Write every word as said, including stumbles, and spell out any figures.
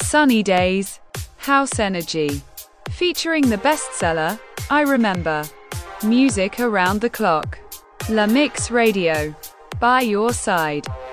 Sunny Days, House Energy. Featuring the bestseller, I Remember. Music around the clock. La Mix Radio. By your side.